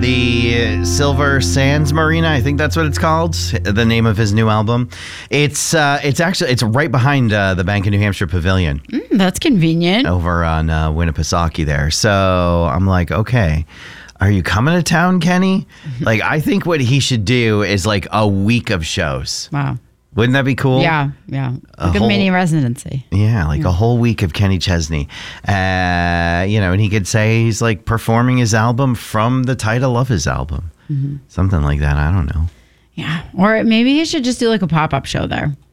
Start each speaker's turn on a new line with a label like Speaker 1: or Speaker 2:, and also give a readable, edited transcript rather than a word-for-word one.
Speaker 1: The Silver Sands Marina, I think that's what it's called. The name of his new album. It's right behind the Bank of New Hampshire Pavilion.
Speaker 2: That's convenient.
Speaker 1: Over on Winnipesaukee there. So I'm like, okay, are you coming to town, Kenny? Like, I think what he should do is like a week of shows.
Speaker 2: Wow.
Speaker 1: Wouldn't that be cool?
Speaker 2: Yeah. Like a mini residency.
Speaker 1: Yeah, like a whole week of Kenny Chesney. And he could say he's like performing his album from the title of his album. Something like that. I don't know.
Speaker 2: Yeah. Or maybe he should just do like a pop-up show there.